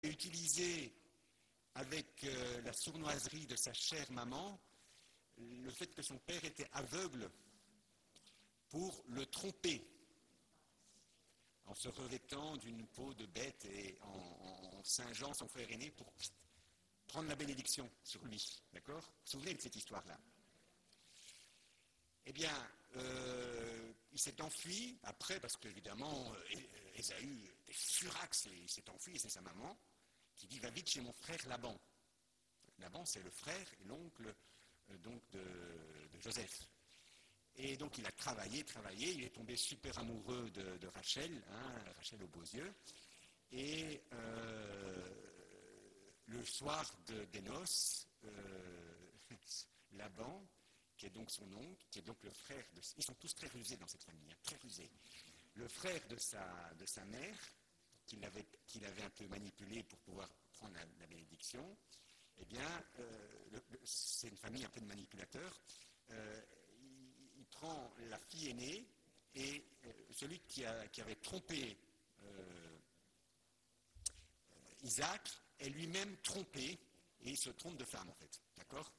utilisé avec la sournoiserie de sa chère maman le fait que son père était aveugle pour le tromper en se revêtant d'une peau de bête et en singeant son frère aîné pour prendre la bénédiction sur lui. D'accord? Vous vous souvenez de cette histoire-là? Eh bien, il s'est enfui après, parce qu'évidemment, Ésaü était furax et il s'est enfui, et c'est sa maman qui dit: va vite chez mon frère Laban. Laban, c'est le frère et l'oncle donc de Joseph. Et donc il a travaillé, il est tombé super amoureux de Rachel, Rachel aux beaux yeux. Et le soir des noces, Laban, qui est donc son oncle, qui est donc le frère de... Ils sont tous très rusés dans cette famille, très rusés. Le frère de sa mère, qu'il avait un peu manipulé pour pouvoir prendre la bénédiction, eh bien, c'est une famille un peu de manipulateurs. Il prend la fille aînée et celui qui avait trompé Isaac est lui-même trompé et il se trompe de femme en fait, d'accord?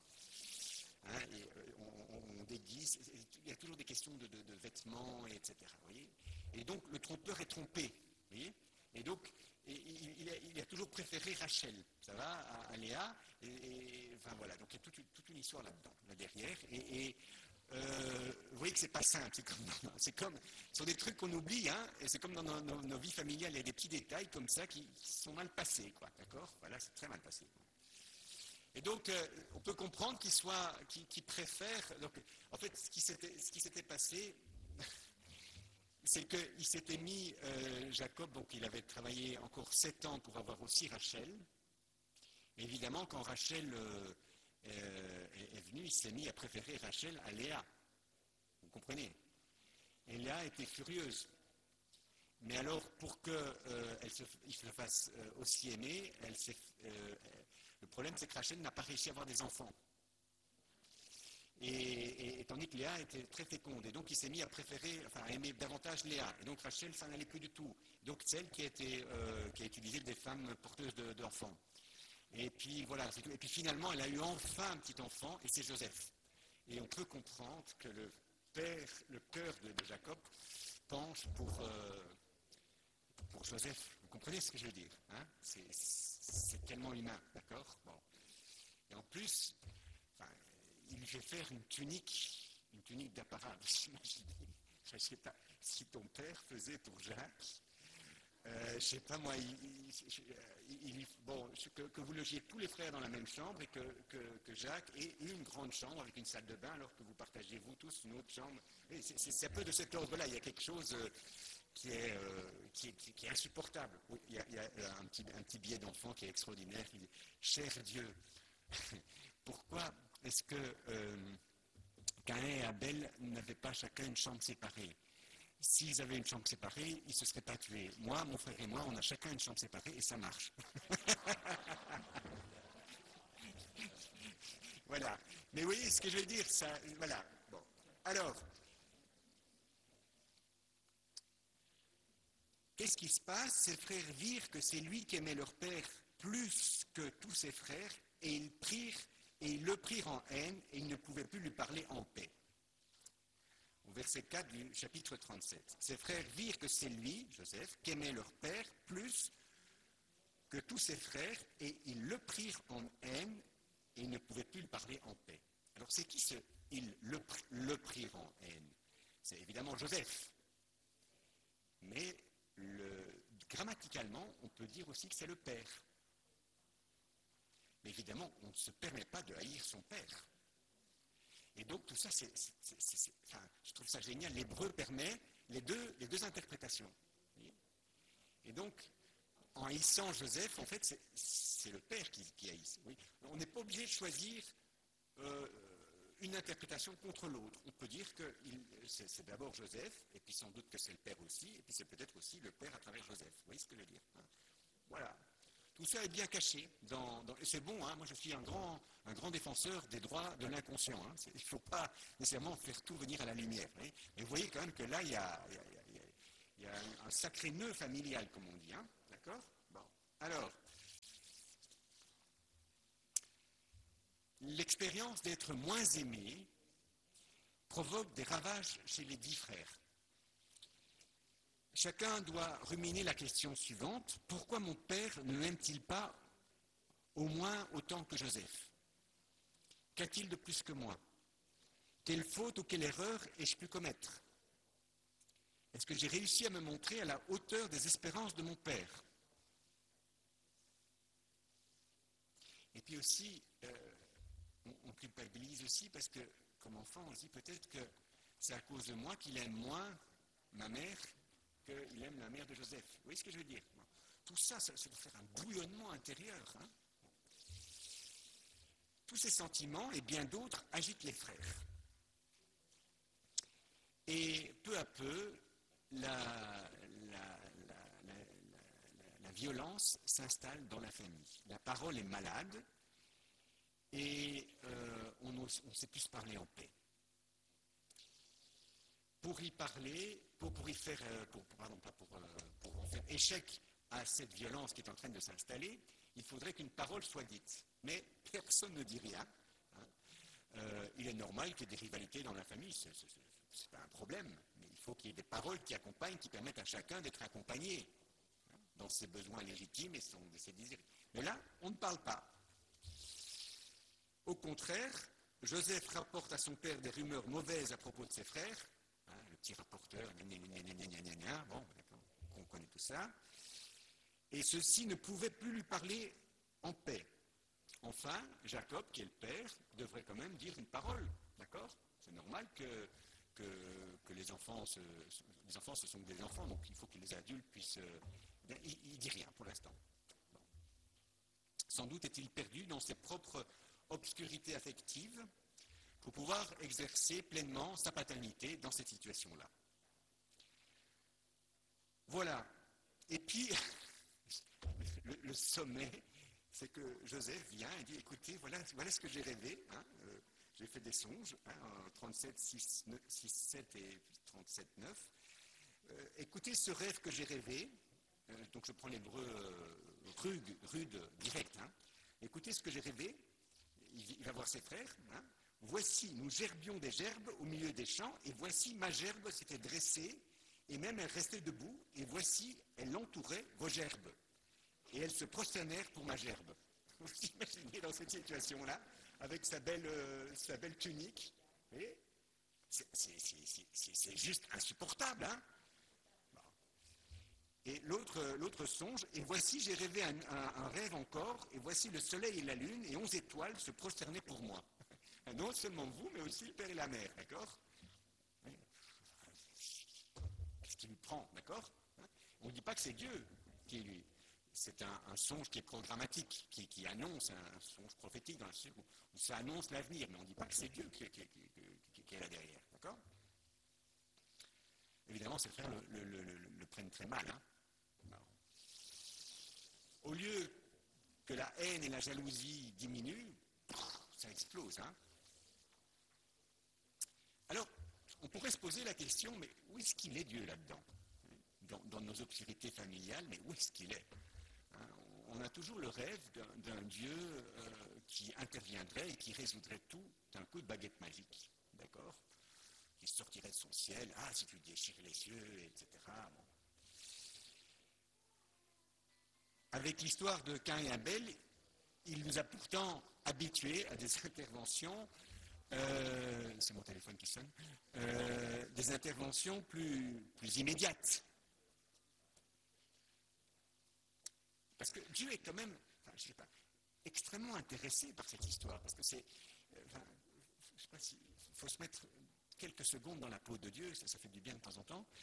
On déguise, il y a toujours des questions de vêtements, etc. Voyez, et donc le trompeur est trompé, voyez, et donc il a toujours préféré Rachel, ça va, à Léa, enfin voilà, donc il y a toute une histoire là-dedans, là derrière, et vous voyez que c'est pas simple, c'est comme ce sont des trucs qu'on oublie, et c'est comme dans nos vies familiales, il y a des petits détails comme ça qui sont mal passés, quoi, d'accord? Voilà, c'est très mal passé. Et donc, on peut comprendre qu'il préfère. Donc, en fait, ce qui s'était passé, c'est qu'il s'était mis, Jacob, donc il avait travaillé encore 7 ans pour avoir aussi Rachel. Et évidemment, quand Rachel est venue, il s'est mis à préférer Rachel à Léa. Vous comprenez? Et Léa était furieuse. Mais alors, pour qu'il se fasse aussi aimer, le problème, c'est que Rachel n'a pas réussi à avoir des enfants. Et tandis que Léa était très féconde. Et donc, il s'est mis à préférer, enfin, à aimer davantage Léa. Et donc, Rachel, ça n'allait plus du tout. Donc, c'est elle qui a utilisé des femmes porteuses d'enfants. Et puis, voilà, c'est tout. Et puis, finalement, elle a eu enfin un petit enfant, et c'est Joseph. Et on peut comprendre que le cœur de Jacob penche pour Joseph. Vous comprenez ce que je veux dire, c'est tellement humain, d'accord? Bon. Et en plus, il lui fait faire une tunique d'apparat. Vous imaginez, je ne sais pas si ton père faisait pour Jacques. Je ne sais pas moi, que vous logiez tous les frères dans la même chambre et que Jacques ait une grande chambre avec une salle de bain alors que vous partagez vous tous une autre chambre. C'est un peu de cet ordre-là, il y a quelque chose qui est insupportable. Oui, il y a un petit billet d'enfant qui est extraordinaire, qui dit « Cher Dieu, pourquoi est-ce que Caïn et Abel n'avaient pas chacun une chambre séparée? S'ils avaient une chambre séparée, ils ne se seraient pas tués. Moi, mon frère et moi, on a chacun une chambre séparée et ça marche. » Voilà. Mais vous voyez ce que je veux dire, ça, voilà. Bon. Alors, qu'est-ce qui se passe? Ses frères virent que c'est lui qui aimait leur père plus que tous ses frères, et ils le prirent en haine, et ils ne pouvaient plus lui parler en paix. Au verset 4 du chapitre 37. Ses frères virent que c'est lui, Joseph, qui aimait leur père plus que tous ses frères, et ils le prirent en haine, et ils ne pouvaient plus lui parler en paix. Alors c'est qui ils le prirent en haine? C'est évidemment Joseph. Mais grammaticalement, on peut dire aussi que c'est le père. Mais évidemment, on ne se permet pas de haïr son père. Et donc tout ça, je trouve ça génial. L'hébreu permet les deux interprétations. Et donc, en haïssant Joseph, en fait, c'est le père qui haïsse. Oui. On n'est pas obligé de choisir une interprétation contre l'autre. On peut dire que c'est d'abord Joseph, et puis sans doute que c'est le père aussi, et puis c'est peut-être aussi le père à travers Joseph. Vous voyez ce que je veux dire? Voilà. Tout ça est bien caché. Et c'est bon, moi je suis un grand défenseur des droits de l'inconscient. Il ne faut pas nécessairement faire tout venir à la lumière. Mais vous voyez quand même que là, il y a un sacré nœud familial, comme on dit. D'accord? Bon. Alors, l'expérience d'être moins aimé provoque des ravages chez les 10 frères. Chacun doit ruminer la question suivante: pourquoi mon père ne m'aime-t-il pas au moins autant que Joseph? Qu'a-t-il de plus que moi? Quelle faute ou quelle erreur ai-je pu commettre? Est-ce que j'ai réussi à me montrer à la hauteur des espérances de mon père? Et puis aussi, on culpabilise aussi parce que, comme enfant, on se dit peut-être que c'est à cause de moi qu'il aime moins ma mère qu'il aime la mère de Joseph. Vous voyez ce que je veux dire? Tout ça, ça doit faire un bouillonnement intérieur. Hein. Tous ces sentiments et bien d'autres agitent les frères. Et peu à peu, la violence s'installe dans la famille. La parole est malade et on ne sait plus se parler en paix. Pour y parler, pour en faire échec à cette violence qui est en train de s'installer, il faudrait qu'une parole soit dite. Mais personne ne dit rien. Il est normal qu'il y ait des rivalités dans la famille, ce n'est pas un problème, mais il faut qu'il y ait des paroles qui accompagnent, qui permettent à chacun d'être accompagné dans ses besoins légitimes et ses désirs. Mais là, on ne parle pas. Au contraire, Joseph rapporte à son père des rumeurs mauvaises à propos de ses frères, le petit rapporteur, bon, on connaît tout ça, et ceux-ci ne pouvaient plus lui parler en paix. Enfin, Jacob, qui est le père, devrait quand même dire une parole, d'accord? C'est normal que les enfants, ce sont des enfants, donc il faut que les adultes puissent... il ne dit rien pour l'instant. Bon. Sans doute est-il perdu dans ses propres obscurités affectives pour pouvoir exercer pleinement sa paternité dans cette situation-là. Voilà. Et puis, le sommet, c'est que Joseph vient et dit, écoutez, voilà ce que j'ai rêvé, j'ai fait des songes, 37, 6, 7 et 37, 9. Écoutez ce rêve que j'ai rêvé, donc je prends l'hébreu rude, direct. Écoutez ce que j'ai rêvé, il va voir ses frères. Voici, nous gerbions des gerbes au milieu des champs, et voici ma gerbe s'était dressée, et même elle restait debout, et voici, elle entourait vos gerbes. Et elles se prosternèrent pour ma gerbe. Vous imaginez dans cette situation-là, avec sa belle tunique, et c'est juste insupportable, hein? Bon. Et l'autre songe, et voici j'ai rêvé un rêve encore, et voici le soleil et la lune, et 11 étoiles se prosternaient pour moi. Non seulement vous, mais aussi le père et la mère, d'accord? Qu'est-ce qui lui prend, d'accord? On ne dit pas que c'est Dieu qui est lui. C'est un songe qui est programmatique, qui annonce un songe prophétique dans où ça annonce l'avenir, mais on ne dit pas que c'est Dieu qui est là derrière, d'accord? Évidemment, ces frères le prennent très mal. Au lieu que la haine et la jalousie diminuent, ça explose. Alors, on pourrait se poser la question, mais où est-ce qu'il est Dieu là-dedans? Dans nos obscurités familiales, mais où est-ce qu'il est? On a toujours le rêve d'un Dieu qui interviendrait et qui résoudrait tout d'un coup de baguette magique, d'accord? Qui sortirait de son ciel, si tu déchires les cieux, etc. Bon. Avec l'histoire de Caïn et Abel, il nous a pourtant habitués à des interventions, c'est mon téléphone qui sonne, des interventions plus immédiates. Parce que Dieu est quand même, extrêmement intéressé par cette histoire, parce que c'est, je ne sais pas s'il faut se mettre quelques secondes dans la peau de Dieu, ça fait du bien de temps en temps.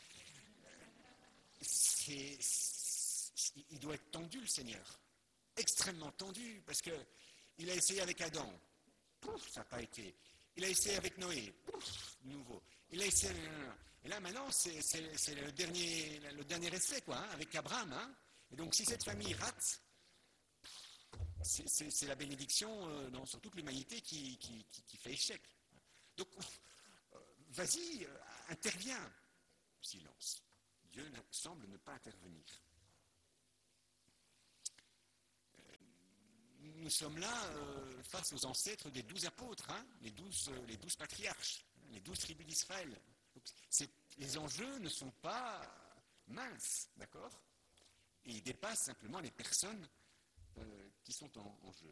Il doit être tendu, le Seigneur, extrêmement tendu, parce qu'il a essayé avec Adam, ça n'a pas été. Il a essayé avec Noé, nouveau. Il a essayé, et là maintenant c'est le dernier essai, quoi, avec Abraham. Et donc, si cette famille rate, c'est la bénédiction sur toute l'humanité qui fait échec. Donc, vas-y, interviens. Silence. Dieu semble ne pas intervenir. nous sommes là face aux ancêtres des 12 apôtres, hein, les 12 patriarches, les 12 tribus d'Israël. Les enjeux ne sont pas minces, d'accord? Et ils dépassent simplement les personnes qui sont en jeu.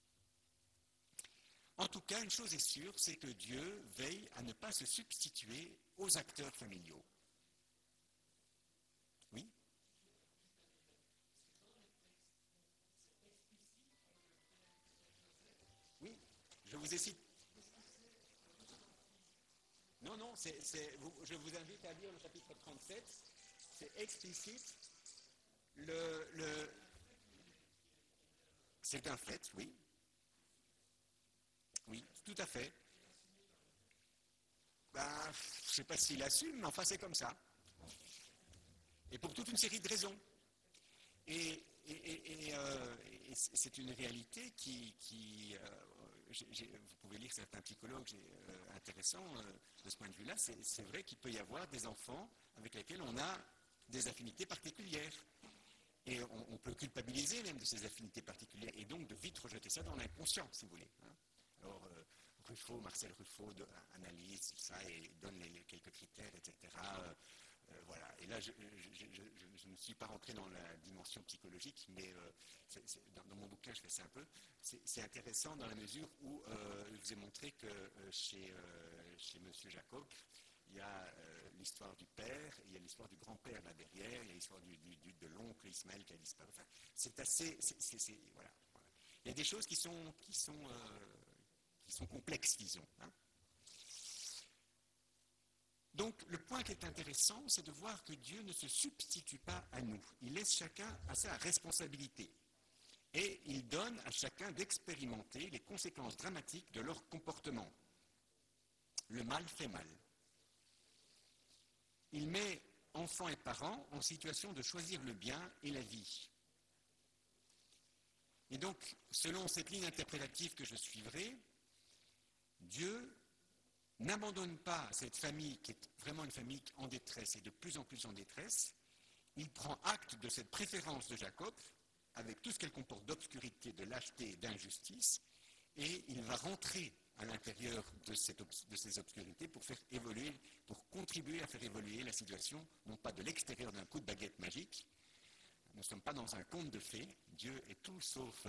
En tout cas, une chose est sûre, c'est que Dieu veille à ne pas se substituer aux acteurs familiaux. Oui? Oui, je vous ai cité. Non, non, je vous invite à lire le chapitre 37. C'est explicite. C'est un fait, oui. Oui, tout à fait. Ben, je ne sais pas s'il assume, mais enfin c'est comme ça. Et pour toute une série de raisons. Et c'est une réalité vous pouvez lire certains psychologues intéressants de ce point de vue-là, c'est vrai qu'il peut y avoir des enfants avec lesquels on a des affinités particulières. Et on peut culpabiliser même de ces affinités particulières et donc de vite rejeter ça dans l'inconscient, si vous voulez. Hein. Alors, Marcel Ruffo analyse ça et donne quelques critères, etc. Voilà. Et là, je ne suis pas rentré dans la dimension psychologique, mais dans mon bouquin, je fais ça un peu. C'est intéressant dans la mesure où je vous ai montré que chez M. Jacob, il y a l'histoire du père, il y a l'histoire du grand-père là derrière, il y a l'histoire de l'oncle Ismaël qui a disparu. Enfin, c'est assez... voilà. Il y a des choses qui sont complexes, disons. Hein. Donc, le point qui est intéressant, c'est de voir que Dieu ne se substitue pas à nous. Il laisse chacun à sa responsabilité. Et il donne à chacun d'expérimenter les conséquences dramatiques de leur comportement. Le mal fait mal. Il met enfants et parents en situation de choisir le bien et la vie. Et donc, selon cette ligne interprétative que je suivrai, Dieu n'abandonne pas cette famille qui est vraiment une famille en détresse et de plus en plus en détresse. Il prend acte de cette préférence de Jacob avec tout ce qu'elle comporte d'obscurité, de lâcheté et d'injustice, et il va rentrer à l'intérieur de ces obscurités pour contribuer à faire évoluer la situation, non pas de l'extérieur d'un coup de baguette magique. Nous ne sommes pas dans un conte de fées. Dieu est tout sauf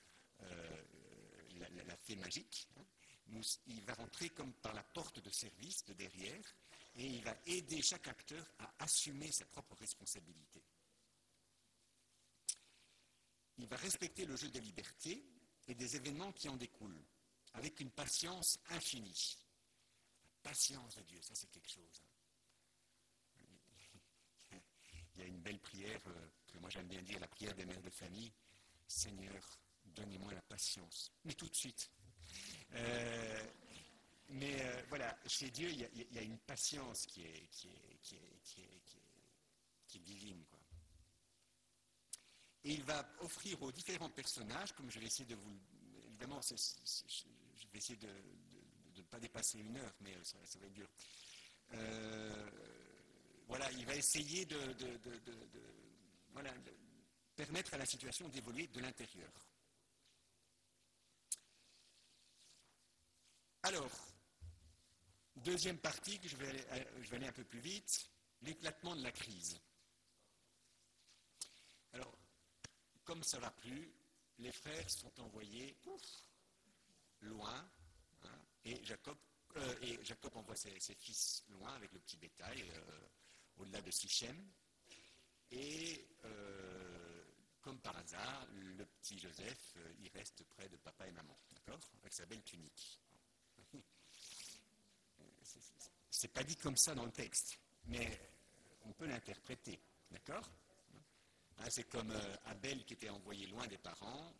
la fée magique. Hein. Il va rentrer comme par la porte de service de derrière et il va aider chaque acteur à assumer sa propre responsabilité. Il va respecter le jeu des libertés et des événements qui en découlent, avec une patience infinie. La patience de Dieu, ça c'est quelque chose. Il y a une belle prière que moi j'aime bien dire, la prière des mères de famille. Seigneur, donnez-moi la patience. Mais tout de suite. Voilà, chez Dieu, il y a une patience qui est divine, quoi. Et il va offrir aux différents personnages, comme je vais essayer de vous... Évidemment, je vais essayer de ne pas dépasser 1 heure, mais ça va être dur. Voilà, il va essayer de permettre à la situation d'évoluer de l'intérieur. Alors, deuxième partie, que je vais aller un peu plus vite, l'éclatement de la crise. Alors, comme ça ne va plus, les frères sont envoyés loin, hein, et Jacob envoie ses fils loin avec le petit bétail, au-delà de Sichem. Et comme par hasard, le petit Joseph, il reste près de papa et maman, d'accord, avec sa belle tunique. C'est pas dit comme ça dans le texte, mais on peut l'interpréter, d'accord. C'est comme Abel qui était envoyé loin des parents,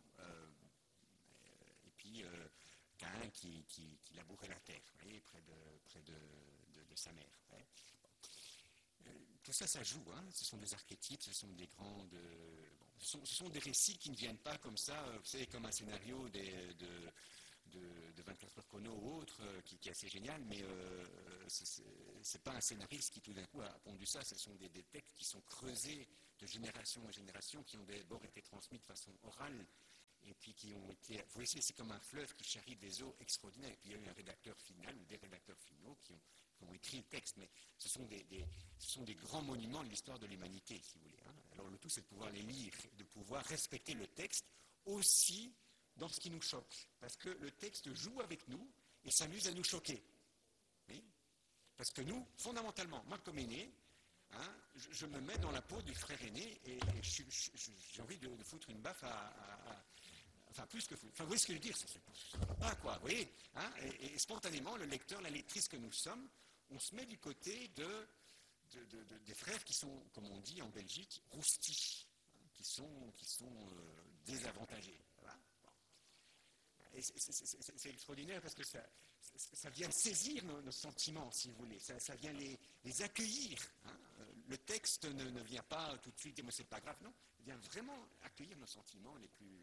et puis Caïn qui labourait la terre, vous voyez, près de sa mère. Ouais. Tout ça, ça joue, hein. Ce sont des archétypes, ce sont des grandes... ce sont des récits qui ne viennent pas comme ça, vous savez, comme un scénario de 24 heures chrono ou autre, qui est assez génial, mais c'est pas un scénariste qui tout d'un coup a pondu ça, ce sont des textes qui sont creusés de génération en génération, qui ont d'abord été transmis de façon orale, et puis puis qui ont été... Vous voyez, c'est comme un fleuve qui charrie des eaux extraordinaires. Et puis il y a eu un rédacteur final ou des rédacteurs finaux qui ont écrit le texte. Mais ce sont des grands monuments de l'histoire de l'humanité, si vous voulez. Hein. Alors le tout, c'est de pouvoir les lire, de pouvoir respecter le texte aussi dans ce qui nous choque. Parce que le texte joue avec nous et s'amuse à nous choquer. Oui, parce que nous, fondamentalement, moi comme aîné, hein, je me mets dans la peau du frère aîné et j'ai envie de foutre une baffe enfin plus que foutre. Enfin, vous voyez ce que je veux dire, ça pas quoi, vous voyez, hein, et spontanément, le lecteur, la lectrice que nous sommes, on se met du côté des frères qui sont, comme on dit en Belgique, roustis, hein, qui sont désavantagés. Voilà. Et c'est extraordinaire parce que ça vient saisir nos sentiments, si vous voulez, ça vient les accueillir. Hein. Le texte ne vient pas tout de suite dire mais c'est pas grave, non, il vient vraiment accueillir nos sentiments les plus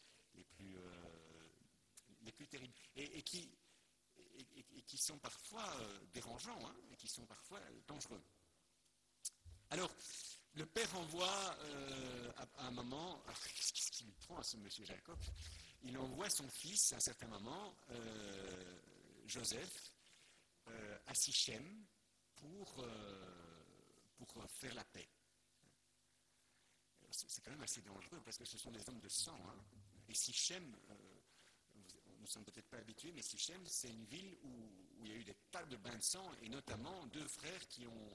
terribles et qui sont parfois dérangeants, hein, et qui sont parfois dangereux. Alors, le père envoie à un moment, qu'est-ce qu'il lui prend à ce monsieur Jacob? Il envoie son fils à un certain moment, Joseph, à Sichem pour faire la paix. C'est quand même assez dangereux parce que ce sont des hommes de sang. Hein. Et Sichem, nous ne sommes peut-être pas habitués, mais Sichem, c'est une ville où il y a eu des tas de bains de sang et notamment deux frères qui ont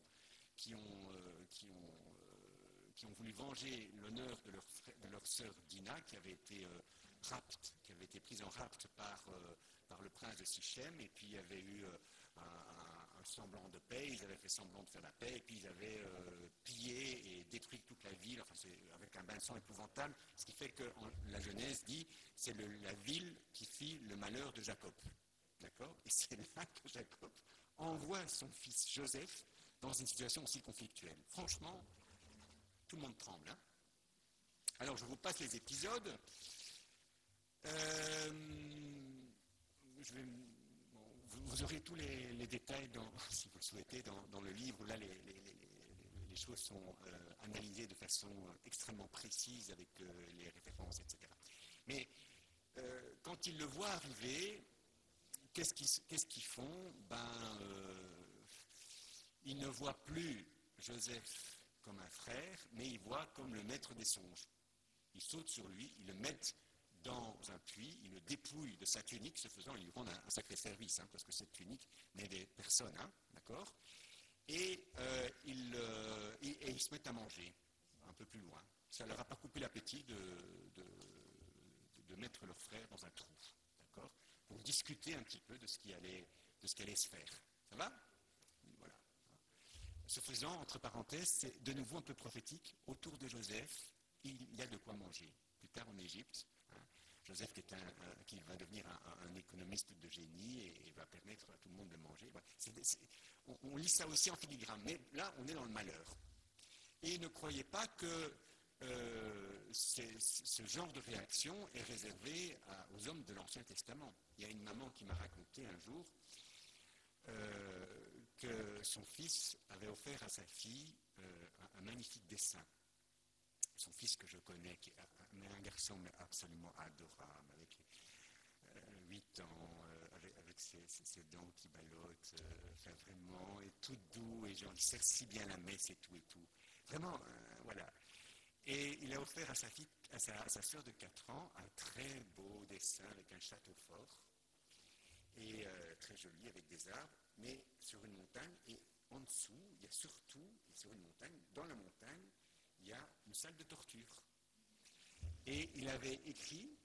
voulu venger l'honneur de leur sœur Dina qui avait été prise en rapt par le prince de Sichem, et puis il y avait eu un semblant de paix, ils avaient fait semblant de faire la paix, et puis ils avaient pillé et détruit toute la ville, enfin c'est avec un bain de sang épouvantable, ce qui fait que la Genèse dit c'est la ville qui fit le malheur de Jacob. D'accord? Et c'est là que Jacob envoie son fils Joseph dans une situation aussi conflictuelle. Franchement, tout le monde tremble. Hein. Alors je vous passe les épisodes. Vous aurez tous les détails, si vous le souhaitez, dans le livre. Là, les choses sont analysées de façon extrêmement précise avec les références, etc. Mais quand ils le voient arriver, qu'est-ce qu'ils font? Ils ne voient plus Joseph comme un frère, mais ils voient comme le maître des songes. Ils sautent sur lui, ils le mettent dans un puits, il le dépouille de sa tunique, ce faisant, il lui rend un sacré service, hein, parce que cette tunique n'aidait personne, hein, d'accord? Et ils se mettent à manger, un peu plus loin. Ça ne leur a pas coupé l'appétit de mettre leur frère dans un trou, d'accord? Pour discuter un petit peu de ce qui allait se faire. Ça va? Voilà. Ce faisant, entre parenthèses, c'est de nouveau un peu prophétique. Autour de Joseph, il y a de quoi manger. Plus tard en Égypte, Joseph qui va devenir un économiste de génie et va permettre à tout le monde de manger. On lit ça aussi en filigrane, mais là on est dans le malheur. Et ne croyez pas que ce genre de réaction est réservé aux hommes de l'Ancien Testament. Il y a une maman qui m'a raconté un jour que son fils avait offert à sa fille un magnifique dessin. Son fils que je connais, qui est un garçon mais absolument adorable, avec 8 ans, avec ses dents qui ballottent, enfin vraiment, et tout doux, et genre, il sert si bien la messe et tout. Vraiment, voilà. Et il a offert à sa sœur de 4 ans un très beau dessin avec un château fort, et très joli avec des arbres, mais sur une montagne, et en dessous, il y a surtout, sur une montagne, dans la montagne, il y a une salle de torture. Et il avait écrit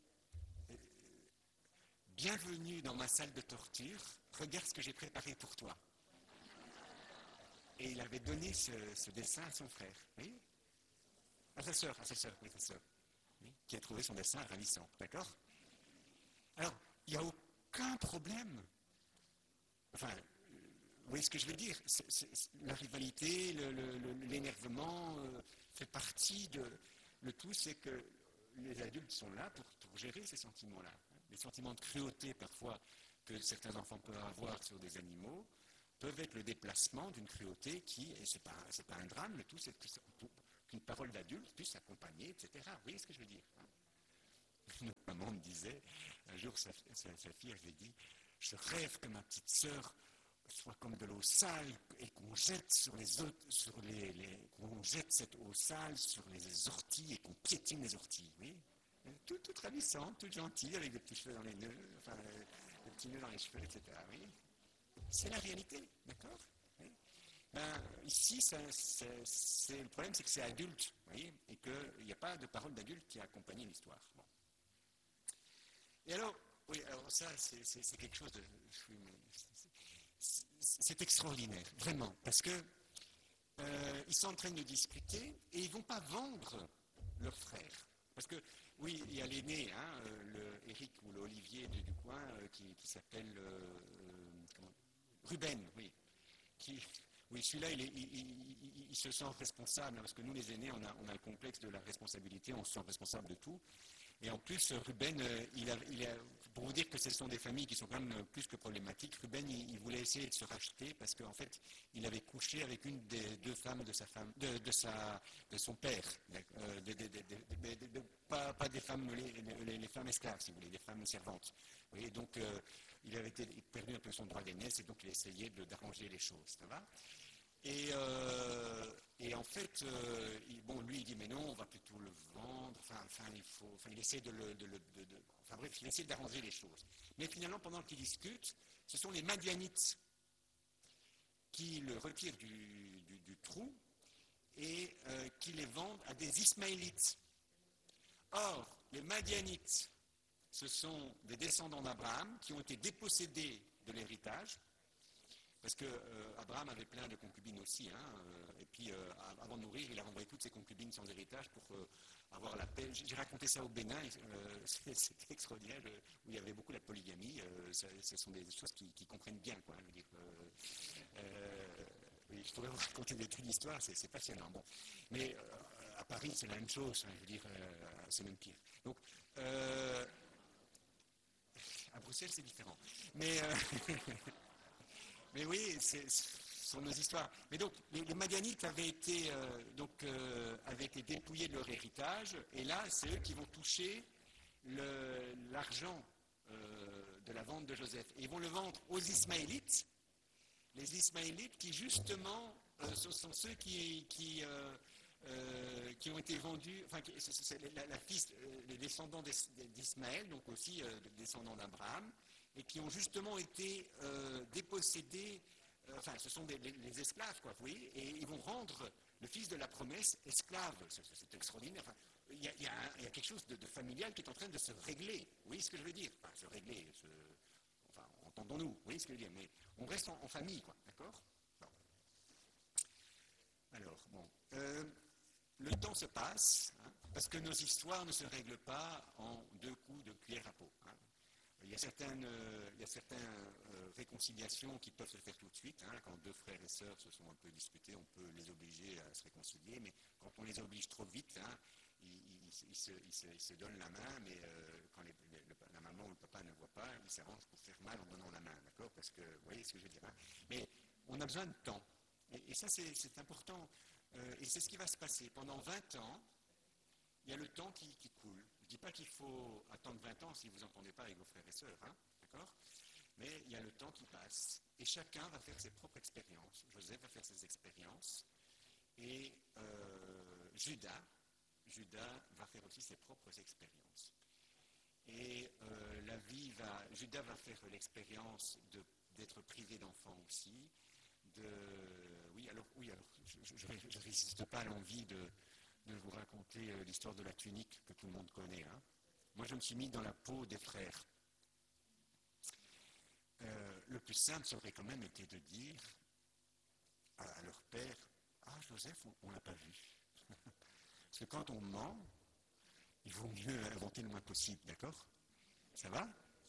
« Bienvenue dans ma salle de torture, regarde ce que j'ai préparé pour toi. » Et il avait donné ce dessin à son frère. Oui? À sa sœur, oui, qui a trouvé son dessin ravissant. D'accord? Alors, il n'y a aucun problème. Enfin, vous voyez ce que je veux dire? La rivalité, l'énervement fait partie de... Le tout, c'est que les adultes sont là pour gérer ces sentiments-là. Les sentiments de cruauté, parfois, que certains enfants peuvent avoir sur des animaux, peuvent être le déplacement d'une cruauté qui, et c'est pas un drame, le tout, c'est qu'une parole d'adulte puisse accompagner, etc. Vous voyez ce que je veux dire? Notre maman disait, un jour, sa fille avait dit, je rêve que ma petite sœur soit comme de l'eau sale et qu'on jette sur les autres, qu'on jette cette eau sale sur les orties et qu'on piétine les orties. Oui, tout ravissant, tout gentil, avec des petits cheveux dans les nœuds, enfin, des petits nœuds dans les cheveux, etc. Oui, c'est la réalité, d'accord? Oui. Ben, ici, le problème, c'est que c'est adulte, voyez, et qu'il n'y a pas de parole d'adulte qui a accompagné l'histoire. Bon. Et alors, oui, alors ça, c'est quelque chose de... C'est extraordinaire, vraiment, parce que ils sont en train de discuter et ils ne vont pas vendre leur frère. Parce que, oui, il y a l'aîné, hein, le Eric ou l'Olivier du coin, qui s'appelle Ruben, oui. Oui, celui-là, il se sent responsable, parce que nous, les aînés, on a le complexe de la responsabilité, on se sent responsable de tout. Et en plus, Ruben, pour vous dire que ce sont des familles qui sont quand même plus que problématiques, Ruben, il voulait essayer de se racheter parce qu'en fait, il avait couché avec une des deux femmes de sa femme, de son père. Pas des femmes, les femmes esclaves, si vous voulez, des femmes servantes. Vous voyez, donc, il avait perdu un peu son droit d'aînesse et donc il essayait d'arranger les choses. Ça va ? Et en fait, lui, il dit, mais non, on va plutôt le vendre, il essaie il essaie d'arranger les choses. Mais finalement, pendant qu'ils discutent, ce sont les Madianites qui le retirent du trou et qui les vendent à des Ismaélites. Or, les Madianites, ce sont des descendants d'Abraham qui ont été dépossédés de l'héritage, parce qu'Abraham avait plein de concubines aussi, et puis avant de mourir, il a renvoyé toutes ses concubines sans héritage pour avoir la paix. J'ai raconté ça au Bénin, c'était extraordinaire, où il y avait beaucoup la polygamie, ce sont des choses qui comprennent bien, quoi. Je veux dire, oui, je pourrais vous raconter des trucs d'histoire, c'est passionnant. Bon. Mais à Paris, c'est la même chose, je veux dire, c'est même pire. Donc, à Bruxelles, c'est différent. Mais oui, ce sont nos histoires. Mais donc, les Madianites avaient été dépouillés de leur héritage, et là, c'est eux qui vont toucher l'argent de la vente de Joseph. Et ils vont le vendre aux Ismaélites, les Ismaélites qui, justement, ce sont ceux qui ont été vendus, enfin, c'est les descendants d'Ismaël, donc aussi descendants d'Abraham, et qui ont justement été dépossédés, ce sont les esclaves, quoi, vous voyez, et ils vont rendre le fils de la promesse esclave. C'est extraordinaire. Enfin, il y a quelque chose de familial qui est en train de se régler. Vous voyez ce que je veux dire? Enfin, se régler, entendons-nous, vous voyez ce que je veux dire? Mais on reste en famille, quoi, d'accord? Bon. Alors, bon. Le temps se passe, parce que nos histoires ne se règlent pas en 2 coups de cuillère à peau. Il y a certaines réconciliations qui peuvent se faire tout de suite. Quand 2 frères et sœurs se sont un peu disputés, on peut les obliger à se réconcilier, mais quand on les oblige trop vite, ils se donnent la main, mais quand la maman ou le papa ne voit pas, ils s'arrangent pour faire mal en donnant la main, d'accord? Parce que, vous voyez ce que je veux dire, Mais on a besoin de temps. Et ça, c'est important. Et c'est ce qui va se passer. Pendant 20 ans, il y a le temps qui coule. Je ne dis pas qu'il faut attendre 20 ans si vous n'entendez pas avec vos frères et sœurs, d'accord? Mais il y a le temps qui passe. Et chacun va faire ses propres expériences. Joseph va faire ses expériences. Et Judas va faire aussi ses propres expériences. Et Judas va faire l'expérience d'être privé d'enfants aussi. Je ne résiste pas à l'envie de vous raconter l'histoire de la tunique que tout le monde connaît. Moi, je me suis mis dans la peau des frères. Le plus simple, ça aurait quand même été de dire à leur père, « Ah, Joseph, on ne l'a pas vu. » Parce que quand on ment, il vaut mieux inventer le moins possible, d'accord? Ça va?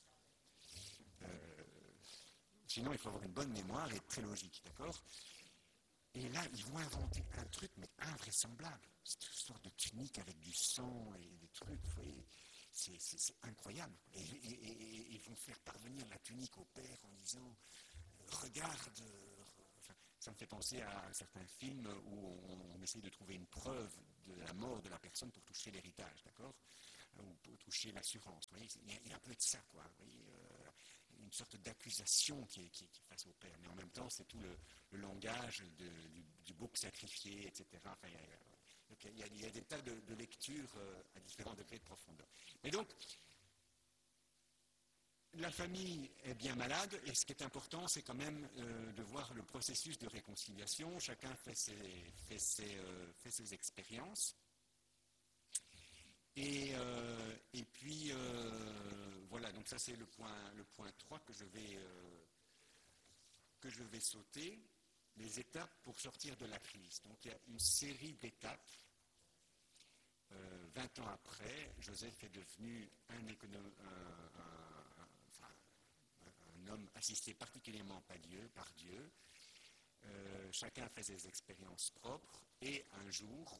Sinon, il faut avoir une bonne mémoire et être très logique, d'accord? Et là, ils vont inventer un truc, mais invraisemblable. Cette histoire de tunique avec du sang et des trucs, vous voyez, c'est incroyable. Et ils vont faire parvenir la tunique au père en disant « Regarde !» Ça me fait penser à un certain film où on essaie de trouver une preuve de la mort de la personne pour toucher l'héritage, d'accord? ou pour toucher l'assurance. Vous voyez, il y a un peu de ça, quoi. Vous voyez, une sorte d'accusation qui est face au père. Mais en même temps, c'est tout le langage du bouc sacrifié, etc. Enfin, il y a des tas de lectures à différents degrés de profondeur. Mais donc, la famille est bien malade, et ce qui est important, c'est quand même de voir le processus de réconciliation. Chacun fait ses expériences. Et puis, voilà, donc ça c'est le point 3 que je vais sauter, les étapes pour sortir de la crise. Donc il y a une série d'étapes. 20 ans après, Joseph est devenu un homme assisté particulièrement par Dieu. Chacun fait ses expériences propres, et un jour,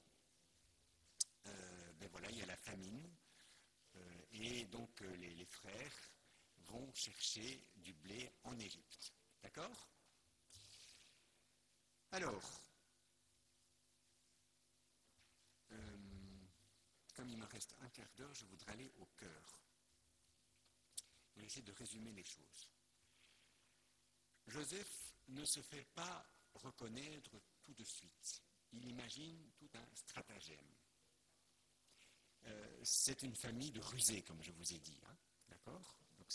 il y a la famine, et donc les frères vont chercher du blé en Égypte. D'accord ? Alors, comme il me reste un quart d'heure, je voudrais aller au cœur. Je vais essayer de résumer les choses. Joseph ne se fait pas reconnaître tout de suite. Il imagine tout un stratagème. C'est une famille de rusés, comme je vous ai dit. Hein, d'accord ?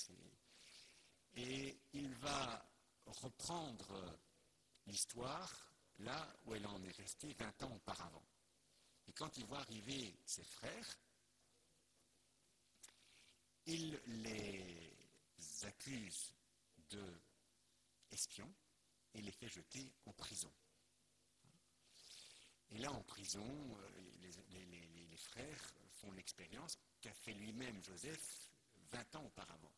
Et il va reprendre l'histoire là où elle en est restée 20 ans auparavant. Et quand il voit arriver ses frères, il les accuse d'espions et les fait jeter en prison. Et là, en prison, les frères font l'expérience qu'a fait lui-même Joseph 20 ans auparavant.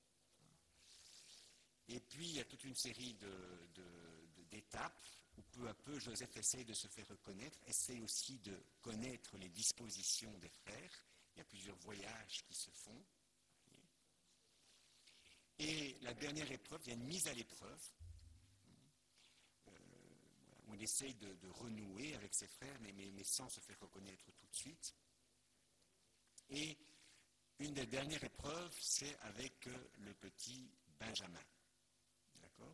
Et puis, il y a toute une série d'étapes où peu à peu, Joseph essaye de se faire reconnaître, essaye aussi de connaître les dispositions des frères. Il y a plusieurs voyages qui se font. Et la dernière épreuve, il y a une mise à l'épreuve. On essaye de renouer avec ses frères, mais sans se faire reconnaître tout de suite. Et une des dernières épreuves, c'est avec le petit Benjamin. D'accord ?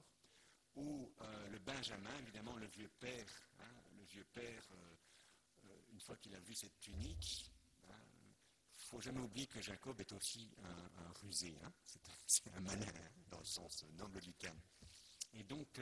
Où le Benjamin, évidemment, le vieux père, une fois qu'il a vu cette tunique, il ne faut jamais oublier que Jacob est aussi un rusé. Hein, c'est un malin, hein, dans le sens noble du terme. Et donc,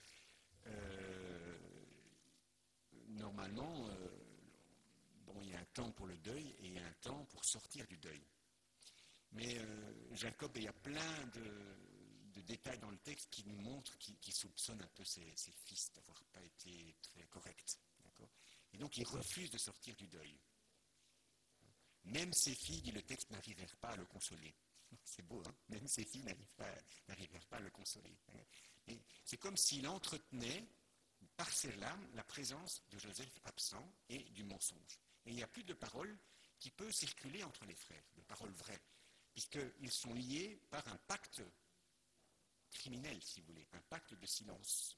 normalement, il y a un temps pour le deuil et il y a un temps pour sortir du deuil. Mais Jacob, il y a plein de détails dans le texte qui nous montrent, qui soupçonnent un peu ses fils d'avoir pas été très corrects. D'accord ? Et donc, il refuse de sortir du deuil. Même ses filles, dit le texte, n'arrivèrent pas à le consoler. C'est beau, hein ? Même ses filles n'arrivèrent pas à le consoler. Et c'est comme s'il entretenait, par ses larmes, la présence de Joseph absent et du mensonge. Et il n'y a plus de parole qui peut circuler entre les frères, de paroles vraies, puisqu'ils sont liés par un pacte criminel, si vous voulez, un pacte de silence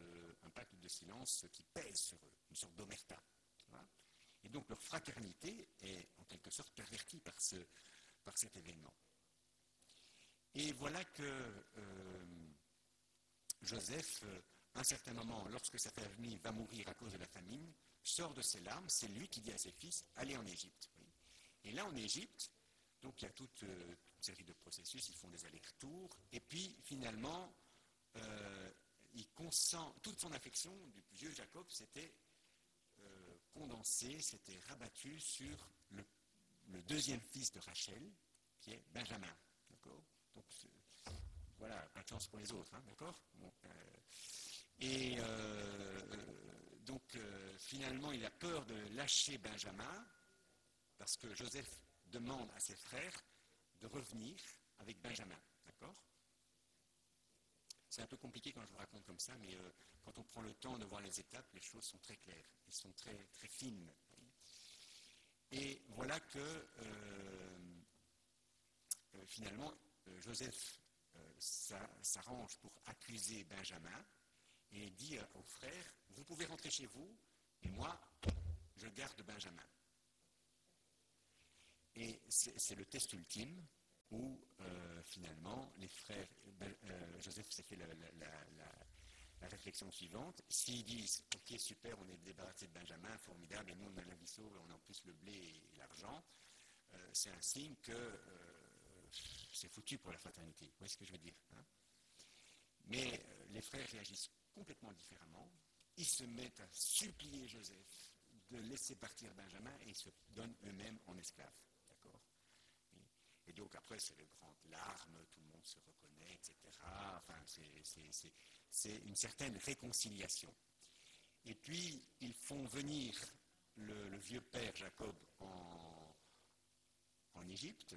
qui pèse sur eux, une sorte d'omerta. Voilà. Et donc leur fraternité est en quelque sorte pervertie par cet événement. Et voilà que Joseph, à un certain moment, lorsque sa famille va mourir à cause de la famine, sort de ses larmes, c'est lui qui dit à ses fils, allez en Égypte. Et là en Égypte, donc il y a toute une série de processus, ils font des allers-retours, et puis finalement, il consent, toute son affection du vieux Jacob s'était condensée, s'était rabattue sur le deuxième fils de Rachel, qui est Benjamin. D'accord ? Donc voilà, pas de chance pour les autres, hein, d'accord ? Bon, et donc finalement, il a peur de lâcher Benjamin, parce que Joseph demande à ses frères de revenir avec Benjamin, d'accord ? C'est un peu compliqué quand je vous raconte comme ça, mais quand on prend le temps de voir les étapes, les choses sont très claires, elles sont très, très fines. Et voilà que finalement, Joseph s'arrange pour accuser Benjamin et dit aux frères, vous pouvez rentrer chez vous, et moi, je garde Benjamin. Et c'est le test ultime où finalement les frères, Joseph s'est fait la réflexion suivante. S'ils disent « Ok, super, on est débarrassé de Benjamin, formidable, et nous on a la vie sauve, on a en plus le blé et l'argent », c'est un signe que c'est foutu pour la fraternité. Vous voyez ce que je veux dire, hein? Mais les frères réagissent complètement différemment. Ils se mettent à supplier Joseph de laisser partir Benjamin et ils se donnent eux-mêmes en esclaves. D'accord? Et donc après, c'est les grandes larmes, tout le monde se reconnaît, etc. Enfin, c'est une certaine réconciliation. Et puis, ils font venir le vieux père Jacob en Égypte.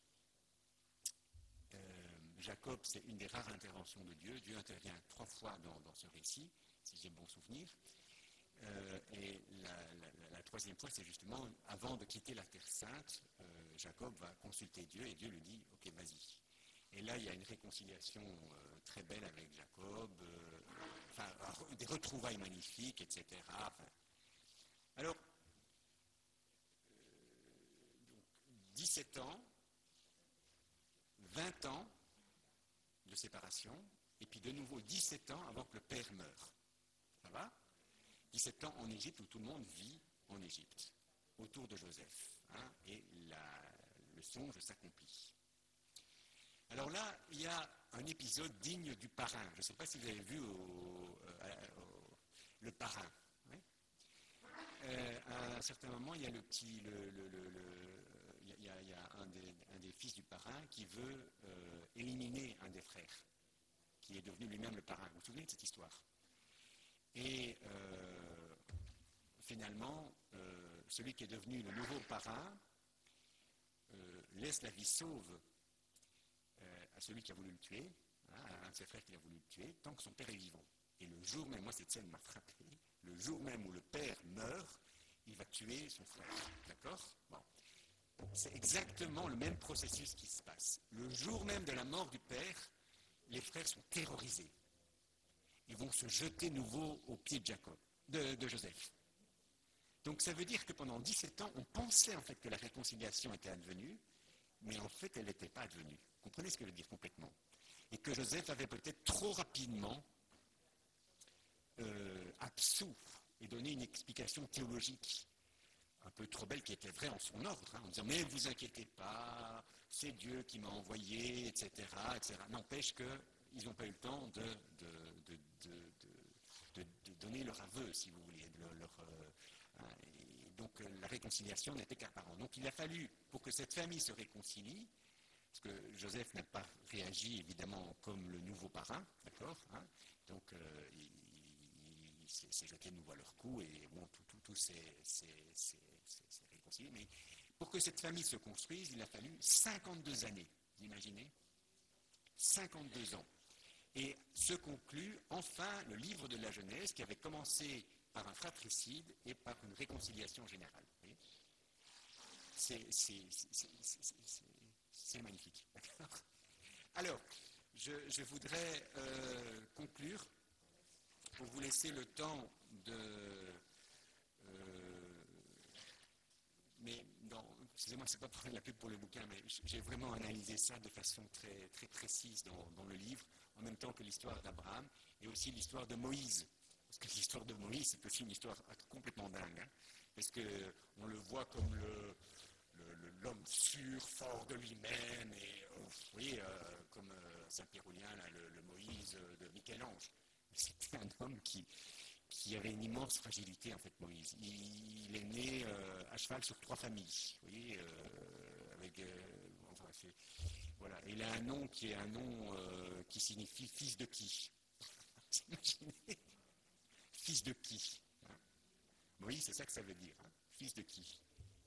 Jacob, c'est une des rares interventions de Dieu. Dieu intervient 3 fois dans ce récit, si j'ai bon souvenir. Et la 3e fois, c'est justement avant de quitter la Terre Sainte, Jacob va consulter Dieu et Dieu lui dit « Ok, vas-y ». Et là, il y a une réconciliation très belle avec Jacob, des retrouvailles magnifiques, etc. Alors, 17 ans, 20 ans de séparation, et puis de nouveau 17 ans avant que le père meure. Ça va ? 17 ans en Égypte où tout le monde vit en Égypte, autour de Joseph, hein, et le songe s'accomplit. Alors là, il y a un épisode digne du Parrain. Je ne sais pas si vous avez vu le Parrain. Oui. À un certain moment, il y a il y a un des fils du Parrain qui veut éliminer un des frères, qui est devenu lui-même le Parrain. Vous vous souvenez de cette histoire? Et finalement, celui qui est devenu le nouveau Parrain laisse la vie sauve à celui qui a voulu le tuer, hein, à un de ses frères qui a voulu le tuer, tant que son père est vivant. Et le jour même, moi cette scène m'a frappé, le jour même où le père meurt, il va tuer son frère. D'accord? Bon. C'est exactement le même processus qui se passe. Le jour même de la mort du père, les frères sont terrorisés. Ils vont se jeter nouveau aux pieds de Joseph. Donc ça veut dire que pendant 17 ans, on pensait en fait que la réconciliation était advenue, mais en fait elle n'était pas advenue. Vous comprenez ce que je veux dire complètement? Et que Joseph avait peut-être trop rapidement absous et donné une explication théologique un peu trop belle qui était vraie en son ordre, hein, en disant « mais vous inquiétez pas, c'est Dieu qui m'a envoyé, etc. etc. » N'empêche qu'ils n'ont pas eu le temps de donner leur aveu, si vous voulez. Donc la réconciliation n'était qu'apparente. Donc il a fallu, pour que cette famille se réconcilie, parce que Joseph n'a pas réagi évidemment comme le nouveau parrain, d'accord, hein, donc il s'est jeté de nouveau à leur cou et bon, tout s'est réconcilié. Mais pour que cette famille se construise, il a fallu 52 années, vous imaginez, 52 ans. Et se conclut enfin le livre de la Genèse qui avait commencé par un fratricide et par une réconciliation générale. C'est magnifique. Alors, je voudrais conclure pour vous laisser le temps de... excusez-moi, c'est pas pour la pub pour le bouquin, mais j'ai vraiment analysé ça de façon très, très précise dans le livre, en même temps que l'histoire d'Abraham et aussi l'histoire de Moïse. Parce que l'histoire de Moïse, c'est aussi une histoire complètement dingue, hein, parce qu'on le voit comme l'homme sûr, fort de lui-même, et vous voyez, comme Saint-Pyrrholien, le Moïse de Michel-Ange. C'était un homme qui avait une immense fragilité, en fait, Moïse. Il est né à cheval sur 3 familles, vous voyez, voilà. Et il a un nom qui est un nom qui signifie fils de qui. Vous imaginez? Fils de qui, hein? Moïse, c'est ça que ça veut dire, hein? Fils de qui?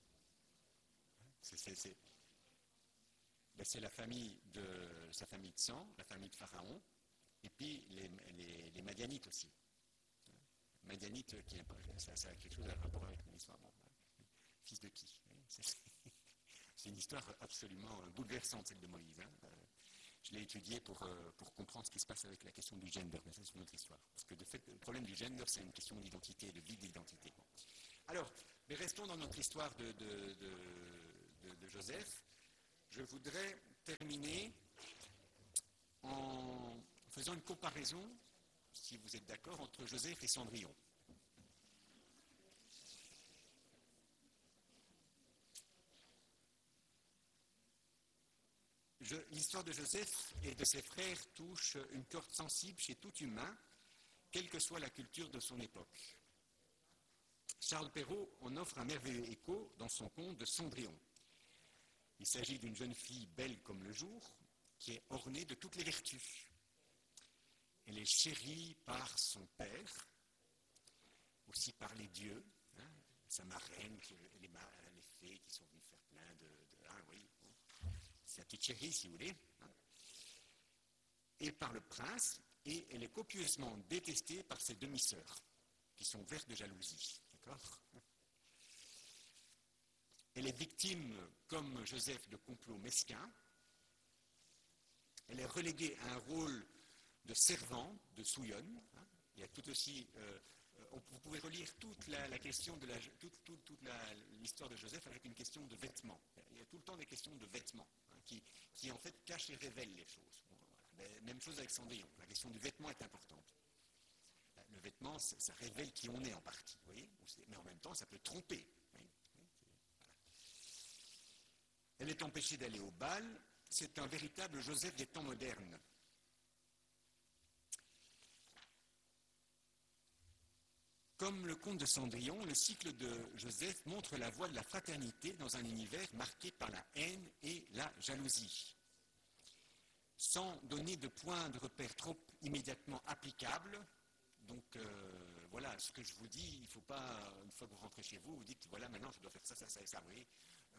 C'est la famille sa famille de sang, la famille de Pharaon, et puis les Madianites aussi. Madianites, ça a quelque chose à rapport avec l'histoire. Bon, fils de qui? C'est une histoire absolument bouleversante, celle de Moïse, hein. Je l'ai étudié pour comprendre ce qui se passe avec la question du gender, mais ça c'est une autre histoire. Parce que de fait, le problème du gender, c'est une question d'identité, de vide d'identité. Alors, mais restons dans notre histoire de de Joseph, je voudrais terminer en faisant une comparaison, si vous êtes d'accord, entre Joseph et Cendrillon. L'histoire de Joseph et de ses frères touche une corde sensible chez tout humain, quelle que soit la culture de son époque. Charles Perrault en offre un merveilleux écho dans son conte de Cendrillon. Il s'agit d'une jeune fille belle comme le jour, qui est ornée de toutes les vertus. Elle est chérie par son père, aussi par les dieux, hein, sa marraine, les fées qui sont venues faire plein oui, bon, c'est la petite chérie si vous voulez, hein, et par le prince, et elle est copieusement détestée par ses demi-sœurs, qui sont vertes de jalousie. D'accord ? Elle est victime, comme Joseph, de complots mesquins. Elle est reléguée à un rôle de servante, de souillonne. Hein. Il y a tout aussi, vous pouvez relire toute la question de l'histoire de Joseph avec une question de vêtements. Il y a tout le temps des questions de vêtements, hein, qui en fait cachent et révèlent les choses. Bon, voilà. Même chose avec Cendrillon. La question du vêtement est importante. Le vêtement, ça révèle qui on est en partie, vous voyez, mais en même temps, ça peut tromper. Voilà. Elle est empêchée d'aller au bal. C'est un véritable Joseph des temps modernes. Comme le conte de Cendrillon, le cycle de Joseph montre la voie de la fraternité dans un univers marqué par la haine et la jalousie. Sans donner de point de repère trop immédiatement applicable. Donc voilà, ce que je vous dis, il ne faut pas, une fois que vous rentrez chez vous, vous dites, voilà, maintenant je dois faire ça, ça, ça et ça. Vous voyez,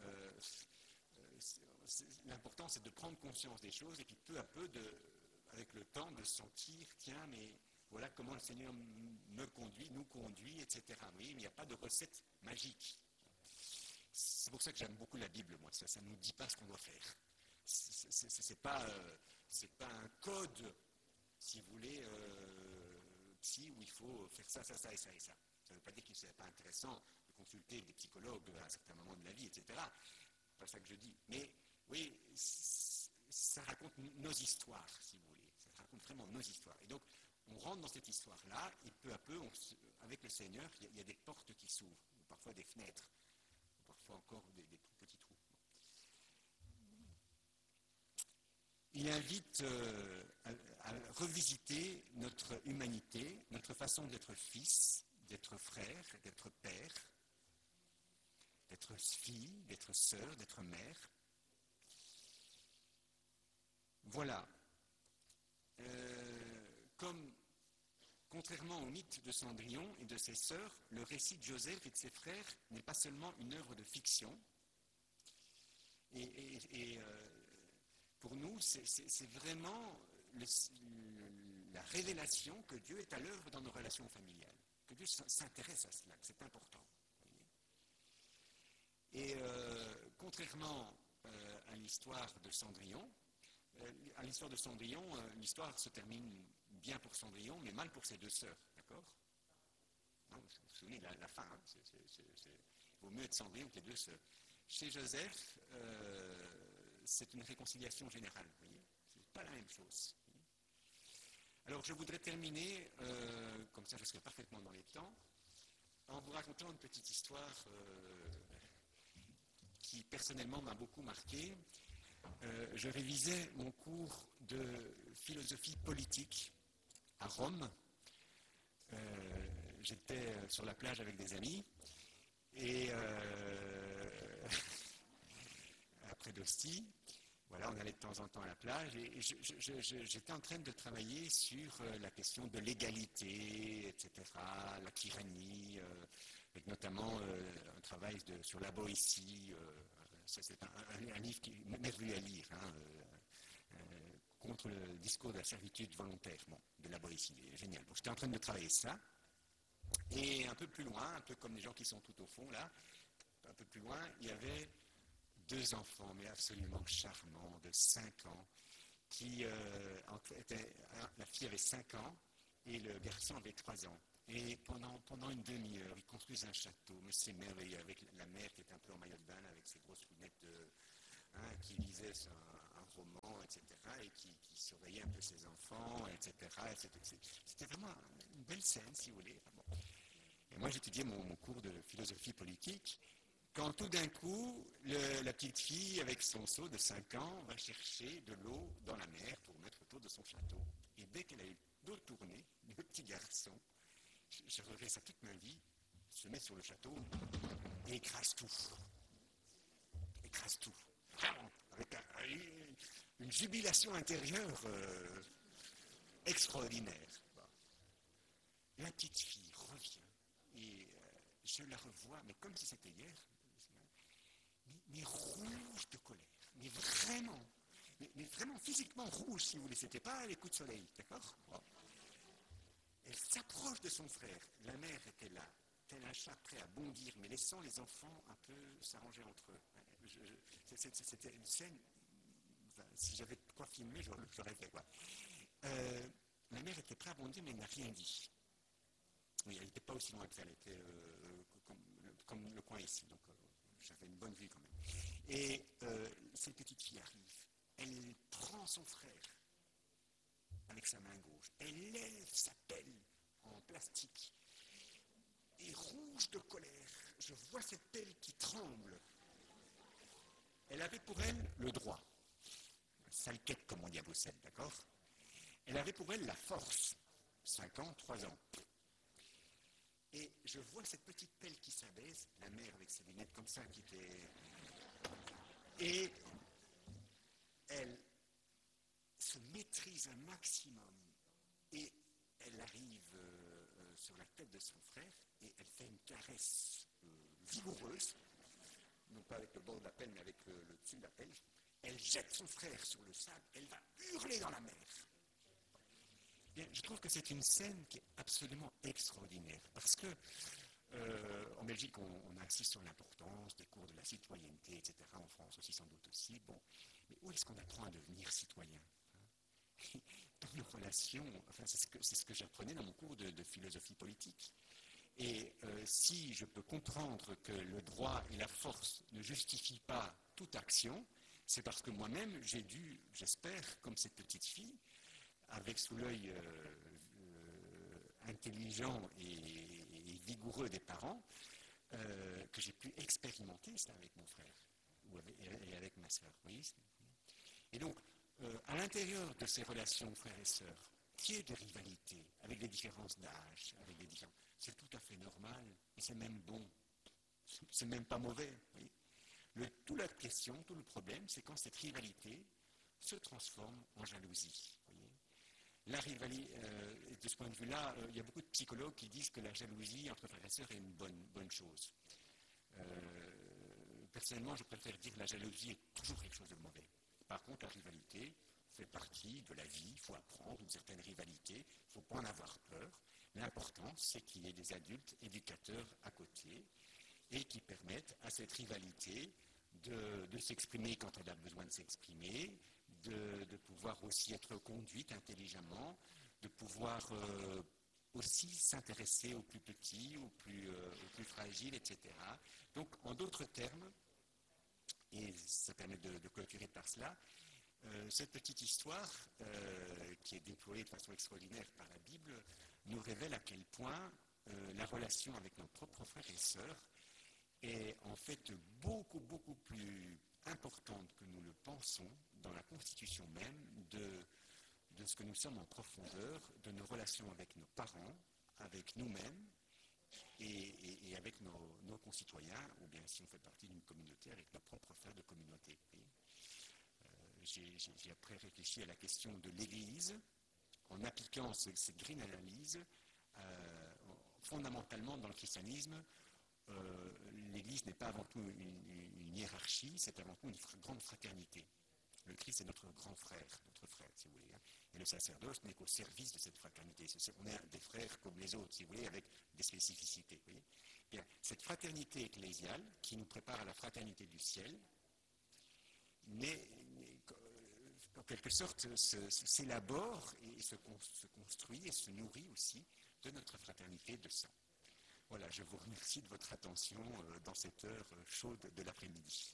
l'important c'est de prendre conscience des choses et puis peu à peu, avec le temps, de sentir, tiens, mais voilà comment le Seigneur me conduit, nous conduit, etc. Vous voyez, mais il n'y a pas de recette magique. C'est pour ça que j'aime beaucoup la Bible, moi. Ça ne nous dit pas ce qu'on doit faire. C'est pas un code, si vous voulez, où il faut faire ça, ça, ça et ça et ça. Ça ne veut pas dire que ce n'est pas intéressant de consulter des psychologues à un certain moment de la vie, etc. C'est pas ça que je dis. Mais oui, ça raconte nos histoires, si vous voulez. Ça raconte vraiment nos histoires. Et donc, on rentre dans cette histoire-là, et peu à peu, avec le Seigneur, il y a des portes qui s'ouvrent, ou parfois des fenêtres, ou parfois encore des tout petits trous. Il invite à revisiter notre humanité, notre façon d'être fils, d'être frère, d'être père, d'être fille, d'être sœur, d'être mère. Voilà. Contrairement au mythe de Cendrillon et de ses sœurs, le récit de Joseph et de ses frères n'est pas seulement une œuvre de fiction. Pour nous, c'est vraiment la révélation que Dieu est à l'œuvre dans nos relations familiales, que Dieu s'intéresse à cela, que c'est important. Et contrairement à l'histoire de Cendrillon, l'histoire se termine bien pour Cendrillon, mais mal pour ses deux sœurs, d'accord ? Vous vous souvenez de la fin, hein, il vaut mieux être Cendrillon que les deux sœurs. Chez Joseph, c'est une réconciliation générale, vous voyez ? C'est pas la même chose. Alors je voudrais terminer, comme ça je serai parfaitement dans les temps, en vous racontant une petite histoire qui personnellement m'a beaucoup marqué. Je révisais mon cours de philosophie politique à Rome. J'étais sur la plage avec des amis et après d'Ostie, voilà, on allait de temps en temps à la plage et j'étais en train de travailler sur la question de l'égalité, etc., la tyrannie, avec notamment un travail sur la Boétie. C'est un livre qui est merveilleux à lire, hein, contre le discours de la servitude volontaire, de la Boétie, génial. Donc j'étais en train de travailler ça, et un peu plus loin, un peu comme les gens qui sont tout au fond là, un peu plus loin, il y avait deux enfants, mais absolument charmants, de 5 ans, la fille avait 5 ans, et le garçon avait 3 ans. Et pendant une demi-heure, ils construisent un château, mais c'est merveilleux, avec la mère qui est un peu en maillot de bain, avec ses grosses lunettes, qui lisait un roman, etc., et qui surveillait un peu ses enfants, etc. C'était vraiment une belle scène, si vous voulez. Bon. Et moi, j'étudiais mon cours de philosophie politique, quand tout d'un coup, la petite fille, avec son seau de 5 ans, va chercher de l'eau dans la mer pour mettre autour de son château. Et dès qu'elle a eu l'eau tournée, le petit garçon, je regrette ça toute ma vie, se met sur le château et écrase tout. Écrase tout. Avec une jubilation intérieure extraordinaire. Bon. La petite fille revient et je la revois, mais comme si c'était hier, mais rouge de colère, mais vraiment physiquement rouge, si vous voulez, c'était pas les coups de soleil, d'accord? Bon. Elle s'approche de son frère, la mère était là, tel un chat prêt à bondir, mais laissant les enfants un peu s'arranger entre eux. C'était une scène, enfin, si j'avais quoi filmer, j'aurais fait quoi. La mère était prête à bondir, mais elle n'a rien dit. Oui, elle n'était pas aussi loin que ça, elle était comme le coin ici, donc j'avais une bonne vue quand même. Et cette petite fille arrive, elle prend son frère avec sa main gauche, elle lève sa pelle en plastique, et rouge de colère, je vois cette pelle qui tremble. Elle avait pour elle le droit, sale quête comme on dit à Bruxelles, d'accord? Elle avait pour elle la force, 5 ans, 3 ans. Et je vois cette petite pelle qui s'abaisse, la mère avec ses lunettes comme ça qui était... Et elle se maîtrise un maximum et elle arrive sur la tête de son frère et elle fait une caresse vigoureuse, non pas avec le bord de la pelle mais avec le dessus de la pelle. Elle jette son frère sur le sable, elle va hurler dans la mer. Bien, je trouve que c'est une scène qui est absolument extraordinaire parce que en Belgique, on insiste sur l'importance des cours de la citoyenneté, etc. En France aussi, sans doute aussi. Bon, mais où est-ce qu'on apprend à devenir citoyen? Dans nos relations, enfin, c'est ce que j'apprenais dans mon cours de philosophie politique. Et si je peux comprendre que le droit et la force ne justifient pas toute action, c'est parce que moi-même, j'ai dû, j'espère, comme cette petite fille, avec sous l'œil intelligent et vigoureux des parents, que j'ai pu expérimenter ça avec mon frère et avec ma sœur. Et donc, à l'intérieur de ces relations frères et sœurs, qui est de rivalité, avec des différences d'âge, c'est tout à fait normal, et c'est même bon, c'est même pas mauvais. Toute la question, tout le problème, c'est quand cette rivalité se transforme en jalousie. La rivalité, de ce point de vue-là, il y a beaucoup de psychologues qui disent que la jalousie entre frères et sœurs est une bonne chose. Personnellement, je préfère dire que la jalousie est toujours quelque chose de mauvais. Par contre, la rivalité fait partie de la vie, il faut apprendre une certaine rivalité, il ne faut pas en avoir peur. L'important, c'est qu'il y ait des adultes éducateurs à côté et qui permettent à cette rivalité de s'exprimer quand elle a besoin de s'exprimer, de pouvoir aussi être conduite intelligemment, de pouvoir aussi s'intéresser aux plus petits, aux plus fragiles, etc. Donc, en d'autres termes, et ça permet de clôturer par cela, cette petite histoire, qui est déployée de façon extraordinaire par la Bible, nous révèle à quel point la relation avec nos propres frères et sœurs est en fait beaucoup plus importante que nous le pensons dans la constitution même de ce que nous sommes en profondeur, de nos relations avec nos parents, avec nous-mêmes et avec nos concitoyens, ou bien si on fait partie d'une communauté, avec nos propres frères de communauté. J'ai après réfléchi à la question de l'Église, en appliquant cette grille analyse, fondamentalement dans le christianisme, l'Église n'est pas avant tout une hiérarchie, c'est avant tout une grande fraternité. Le Christ est notre grand frère, notre frère, si vous voulez. Et le sacerdoce n'est qu'au service de cette fraternité. On est des frères comme les autres, si vous voulez, avec des spécificités. Vous voyez. Bien, cette fraternité ecclésiale, qui nous prépare à la fraternité du ciel, en quelque sorte s'élabore et se construit et se nourrit aussi de notre fraternité de sang. Voilà, je vous remercie de votre attention dans cette heure chaude de l'après-midi.